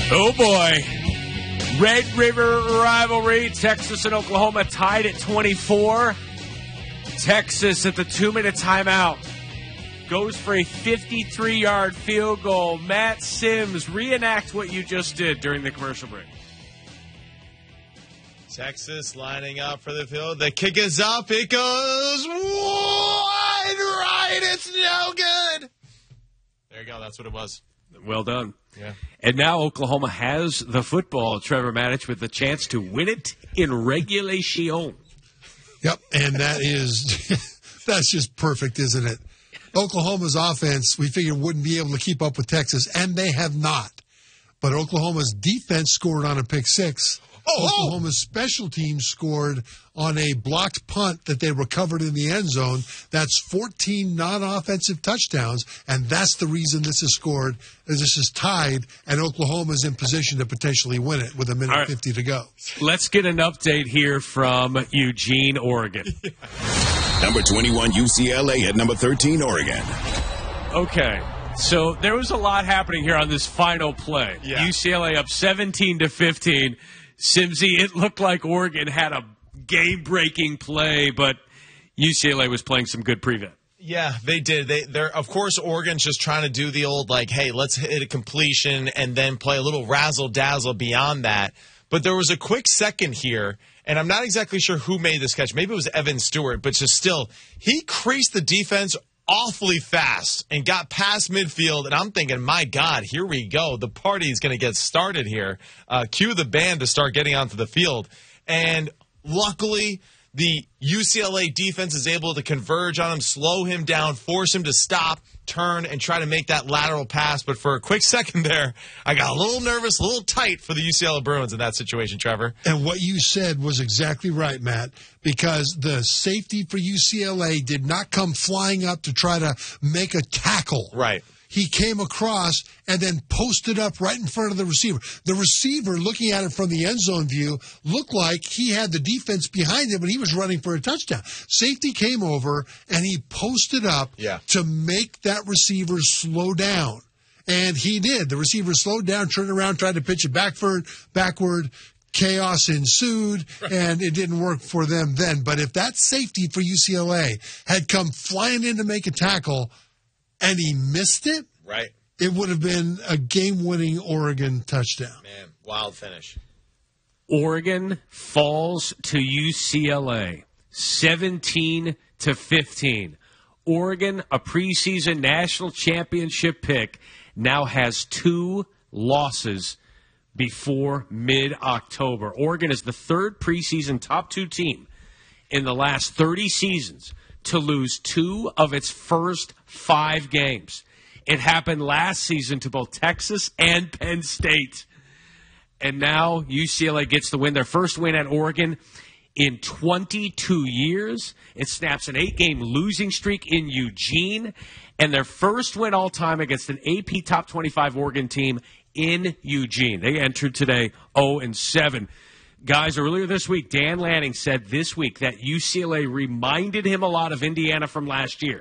Oh, boy. Red River rivalry. Texas and Oklahoma tied at 24. Texas at the 2-minute timeout goes for a 53-yard field goal. Matt Sims, reenact what you just did during the commercial break. Texas lining up for the field. The kick is up. It goes wide right. It's no good. There you go. That's what it was. Well done. Yeah. And now Oklahoma has the football, Trevor Matich, with the chance to win it in regulation. Yep, and that's just perfect, isn't it? Oklahoma's offense, we figured, wouldn't be able to keep up with Texas, and they have not. But Oklahoma's defense scored on a pick six. Oklahoma's special teams scored on a blocked punt that they recovered in the end zone. That's 14 non-offensive touchdowns, and that's the reason this is scored. This is tied, and Oklahoma's in position to potentially win it with 1:50 to go. Let's get an update here from Eugene, Oregon. Number 21, UCLA at number 13, Oregon. Okay. So there was a lot happening here on this final play. Yeah. UCLA up 17-15. Simsy, it looked like Oregon had a game-breaking play, but UCLA was playing some good prevent. Yeah, they did. They're of course, Oregon's just trying to do the old, like, hey, let's hit a completion and then play a little razzle-dazzle beyond that. But there was a quick second here, and I'm not exactly sure who made this catch. Maybe it was Evan Stewart, but just still, he creased the defense awfully fast and got past midfield, and I'm thinking, my God, here we go. The party is going to get started here. Cue the band to start getting onto the field. And luckily, the UCLA defense is able to converge on him, slow him down, force him to stop, turn, and try to make that lateral pass. But for a quick second there, I got a little nervous, a little tight for the UCLA Bruins in that situation, Trevor. And what you said was exactly right, Matt, because the safety for UCLA did not come flying up to try to make a tackle. Right. He came across and then posted up right in front of the receiver. The receiver, looking at it from the end zone view, looked like he had the defense behind him, but he was running for a touchdown. Safety came over, and he posted up to make that receiver slow down. And he did. The receiver slowed down, turned around, tried to pitch it backward. Chaos ensued, and it didn't work for them then. But if that safety for UCLA had come flying in to make a tackle and he missed it, right, it would have been a game-winning Oregon touchdown. Man, wild finish. Oregon falls to UCLA 17-15. Oregon, a preseason national championship pick, now has 2 losses before mid-October. Oregon is the third preseason top 2 team in the last 30 seasons to lose 2 of its first 5 games. It happened last season to both Texas and Penn State. And now UCLA gets the win. Their first win at Oregon in 22 years. It snaps an 8-game losing streak in Eugene. And their first win all time against an AP Top 25 Oregon team in Eugene. They entered today 0-7. Guys, earlier this week, Dan Lanning said this week that UCLA reminded him a lot of Indiana from last year.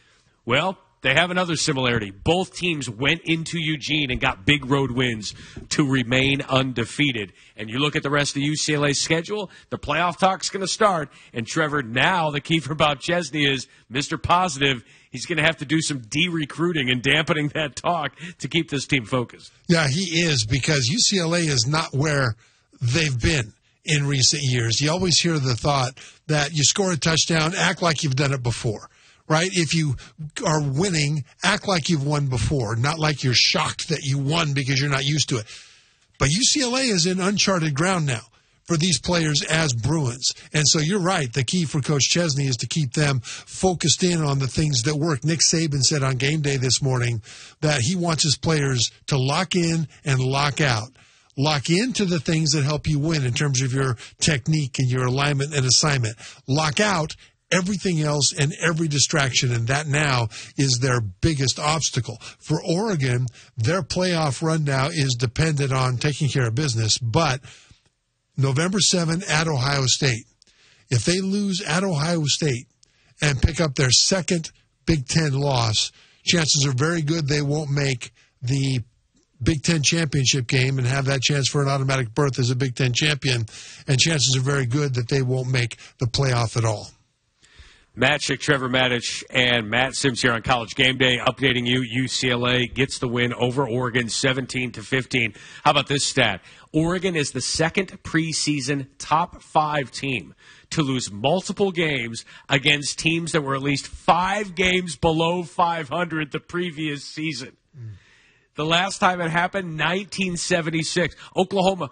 Well, they have another similarity. Both teams went into Eugene and got big road wins to remain undefeated. And you look at the rest of UCLA's schedule, the playoff talk's going to start. And Trevor, now the key for Bob Chesney is Mr. Positive. He's going to have to do some de-recruiting and dampening that talk to keep this team focused. Yeah, he is, because UCLA is not where they've been in recent years. You always hear the thought that you score a touchdown, act like you've done it before, right? If you are winning, act like you've won before, not like you're shocked that you won because you're not used to it. But UCLA is in uncharted ground now for these players as Bruins. And so you're right. The key for Coach Chesney is to keep them focused in on the things that work. Nick Saban said on game day this morning that he wants his players to lock in and lock out. Lock into the things that help you win in terms of your technique and your alignment and assignment. Lock out everything else and every distraction, and that now is their biggest obstacle. For Oregon, their playoff run now is dependent on taking care of business, but November 7 at Ohio State. If they lose at Ohio State and pick up their second Big Ten loss, chances are very good they won't make the Big Ten championship game and have that chance for an automatic berth as a Big Ten champion, and chances are very good that they won't make the playoff at all. Matt Schick, Trevor Matich, and Matt Sims here on College Game Day, updating you. UCLA gets the win over Oregon, 17-15. How about this stat? Oregon is the second preseason top 5 team to lose multiple games against teams that were at least 5 games below 500 the previous season. The last time it happened, 1976. Oklahoma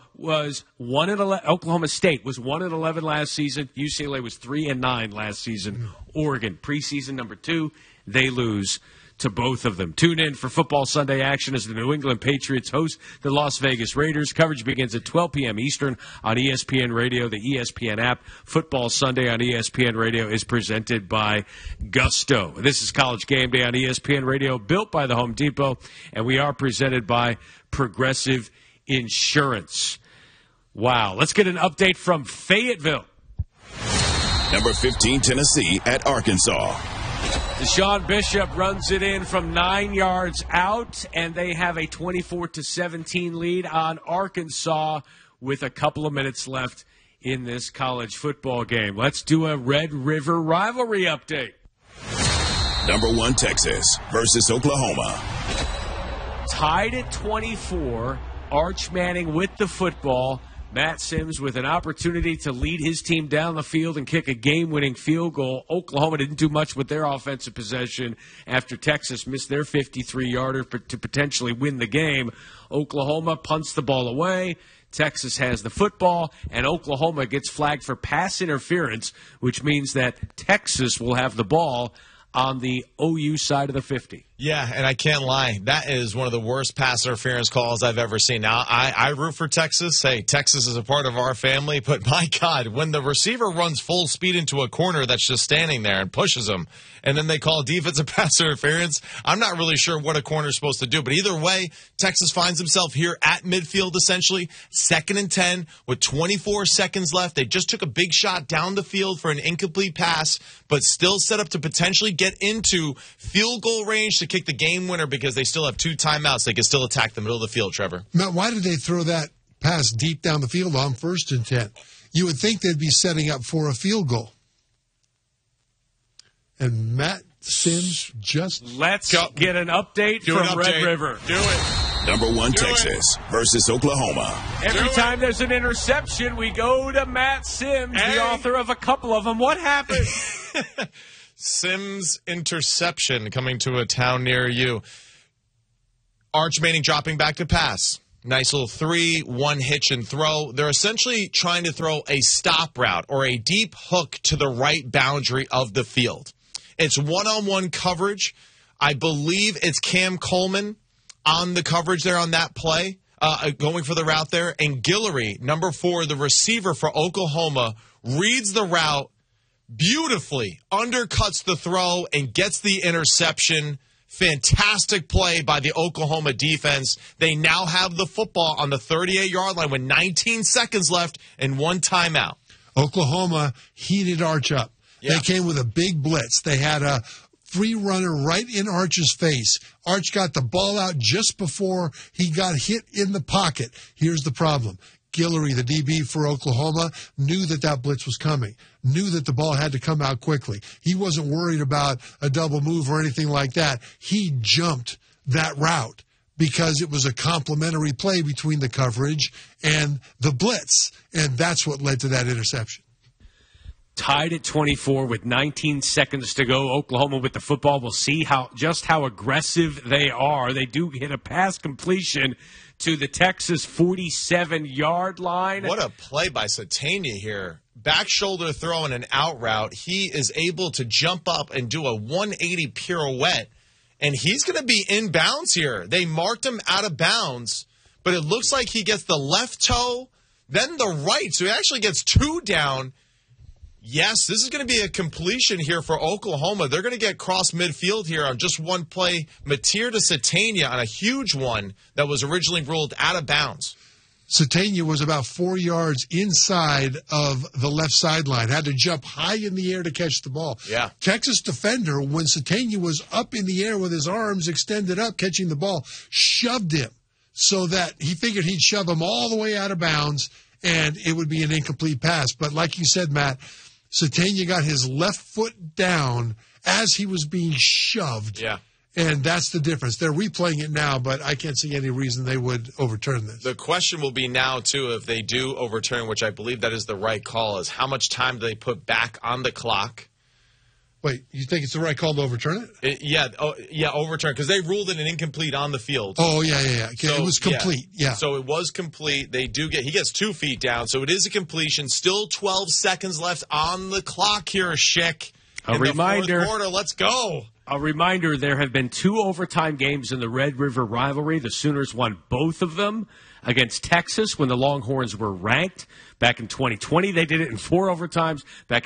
State was 1-11 last season. UCLA was 3-9 last season. Oregon, preseason number 2, they lose to both of them. Tune in for Football Sunday action as the New England Patriots host the Las Vegas Raiders. Coverage begins at 12 p.m. Eastern on ESPN Radio, the ESPN app. Football Sunday on ESPN Radio is presented by Gusto. This is College Game Day on ESPN Radio, built by the Home Depot, and we are presented by Progressive Insurance. Wow. Let's get an update from Fayetteville. Number 15, Tennessee at Arkansas. Deshaun Bishop runs it in from 9 yards out, and they have a 24-17 lead on Arkansas with a couple of minutes left in this college football game. Let's do a Red River rivalry update. Number 1, Texas versus Oklahoma. Tied at 24, Arch Manning with the football. Matt Sims with an opportunity to lead his team down the field and kick a game-winning field goal. Oklahoma didn't do much with their offensive possession after Texas missed their 53-yarder to potentially win the game. Oklahoma punts the ball away. Texas has the football, and Oklahoma gets flagged for pass interference, which means that Texas will have the ball on the OU side of the 50. Yeah, and I can't lie. That is one of the worst pass interference calls I've ever seen. Now, I root for Texas. Hey, Texas is a part of our family. But, my God, when the receiver runs full speed into a corner that's just standing there and pushes him, and then they call defensive pass interference, I'm not really sure what a corner is supposed to do. But either way, Texas finds himself here at midfield, essentially, 2nd and 10 with 24 seconds left. They just took a big shot down the field for an incomplete pass, but still set up to potentially get into field goal range to kick the game winner because they still have 2 timeouts. They can still attack the middle of the field, Trevor. Matt, why did they throw that pass deep down the field on 1st and 10? You would think they'd be setting up for a field goal. And Matt Sims just... Let's get an update from Red River. Do it. Number 1, Texas versus Oklahoma. Every time there's an interception, we go to Matt Sims, the author of a couple of them. What happened? Sims interception coming to a town near you. Arch Manning dropping back to pass. Nice little 3, 1 hitch and throw. They're essentially trying to throw a stop route or a deep hook to the right boundary of the field. It's one-on-one coverage. I believe it's Cam Coleman on the coverage there on that play, going for the route there. And Guillory, number 4, the receiver for Oklahoma, reads the route beautifully, undercuts the throw, and gets the interception. Fantastic play by the Oklahoma defense. They now have the football on the 38-yard line with 19 seconds left and 1 timeout. Oklahoma heated Arch up. Yeah. They came with a big blitz. They had a free runner right in Arch's face. Arch got the ball out just before he got hit in the pocket. Here's the problem. Guillory, the DB for Oklahoma, knew that blitz was coming, knew that the ball had to come out quickly. He wasn't worried about a double move or anything like that. He jumped that route because it was a complementary play between the coverage and the blitz, and that's what led to that interception. Tied at 24 with 19 seconds to go. Oklahoma with the football. We'll see how aggressive they are. They do hit a pass completion to the Texas 47-yard line. What a play by Satania here. Back shoulder throw and an out route. He is able to jump up and do a 180 pirouette, and he's going to be in bounds here. They marked him out of bounds, but it looks like he gets the left toe, then the right, so he actually gets 2 down. Yes, this is going to be a completion here for Oklahoma. They're going to get cross midfield here on just one play. Matir to Satania on a huge one that was originally ruled out of bounds. Satania was about 4 yards inside of the left sideline. Had to jump high in the air to catch the ball. Yeah. Texas defender, when Satania was up in the air with his arms extended up catching the ball, shoved him. so that he figured he'd shove him all the way out of bounds and it would be an incomplete pass. But like you said, Matt, Sategna got his left foot down as he was being shoved. Yeah. And that's the difference. They're replaying it now, but I can't see any reason they would overturn this. The question will be now, too, if they do overturn, which I believe that is the right call, is how much time do they put back on the clock? Wait, you think it's the right call to overturn it? Overturn, because they ruled it an incomplete on the field. Oh, yeah. Okay, So, it was complete, yeah. So it was complete. He gets 2 feet down, so it is a completion. Still 12 seconds left on the clock here, Schick. A reminder. The fourth quarter, let's go. A reminder, there have been 2 overtime games in the Red River rivalry. The Sooners won both of them against Texas when the Longhorns were ranked. Back in 2020, they did it in 4 overtimes. Back